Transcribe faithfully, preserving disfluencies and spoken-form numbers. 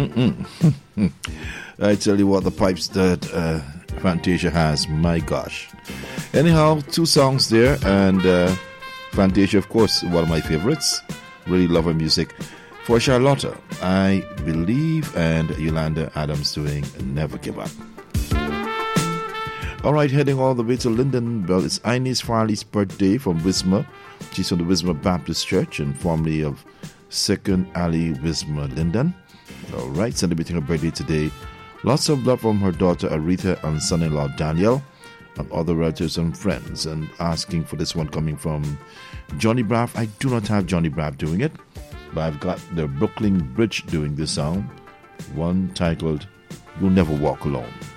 Mm-mm. I tell you what, the pipes that uh, Fantasia has, my gosh. Anyhow, two songs there, and uh, Fantasia, of course, one of my favorites. Really love her music. For Charlotta, I Believe, and Yolanda Adams doing Never Give Up. All right, heading all the way to Linden. Well, it's Ines Farley's birthday from Wismar. She's from the Wismar Baptist Church and formerly of Second Alley, Wismar, Linden. All right, celebrating her birthday today. Lots of love from her daughter Aretha and son-in-law Daniel and other relatives and friends. And asking for this one coming from Johnny Braff. I do not have Johnny Braff doing it, but I've got the Brooklyn Bridge doing this song. One titled You'll Never Walk Alone.